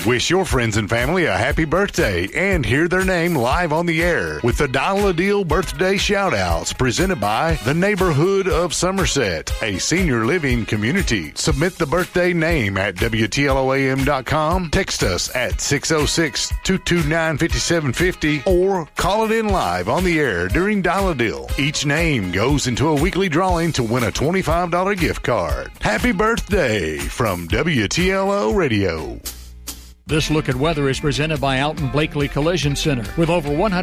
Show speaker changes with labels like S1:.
S1: Wish your friends and family a happy birthday and hear their name live on the air with the Dial a Deal birthday shout-outs presented by the Neighborhood of Somerset, a senior living community. Submit the birthday name at WTLOAM.com, text us at 606-229-5750, or call it in live on the air during Dial a Deal. Each name goes into a weekly drawing to win a $25 gift card. Happy birthday from WTLO Radio.
S2: This look at weather is presented by Alton Blakely Collision Center. With over 100